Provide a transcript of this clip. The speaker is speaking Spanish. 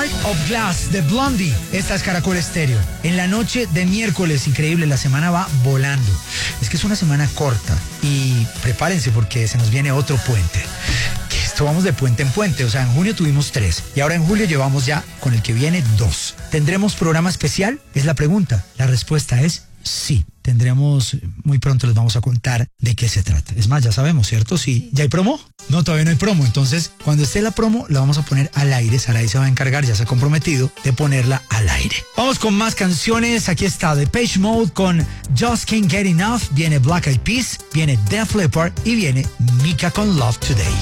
Heart of Glass de Blondie. Esta es Caracol Estéreo. En la noche de miércoles, increíble, la semana va volando. Es que es una semana corta y prepárense porque se nos viene otro puente. Esto vamos de puente en puente, o sea, en junio tuvimos 3 y ahora en julio llevamos ya con el que viene 2. ¿Tendremos programa especial? Es la pregunta. La respuesta es sí. Tendremos, muy pronto les vamos a contar de qué se trata. Es más, ya sabemos, ¿cierto? Sí. ¿Ya hay promo? No, todavía no hay promo. Entonces, cuando esté la promo, la vamos a poner al aire. Saray se va a encargar, ya se ha comprometido, de ponerla al aire. Vamos con más canciones. Aquí está Depeche Mode con Just Can't Get Enough. Viene Black Eyed Peas, viene Def Leppard y viene Mika con Love Today.